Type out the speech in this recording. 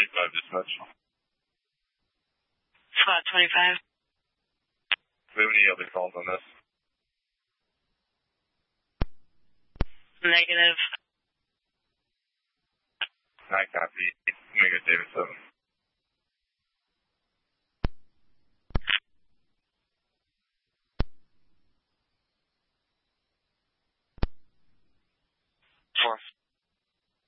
25 dispatch. SWAT 25. Do we have any other calls on this? Negative. I copy. Omega David 7.